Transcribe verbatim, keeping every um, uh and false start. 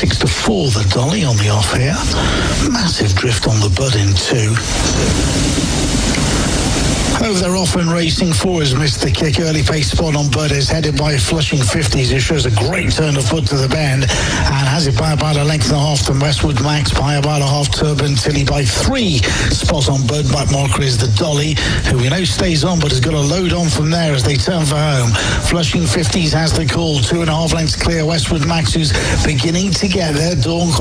six to four, the Dolly on the off here. Massive drift on the Bud in two. Over there, Offman Racing four has missed the kick. Early pace spot on Bud is headed by Flushing fifties. It shows a great turn of foot to the bend and has it by about a length and a half from Westwood Max, by about a half Turban Tilly, by three spots on Bud. Back marker is the Dolly, who we know stays on but has got a load on from there as they turn for home. Flushing fifties has the call, two and a half lengths clear. Westwood Max, who's beginning to get there. Dawn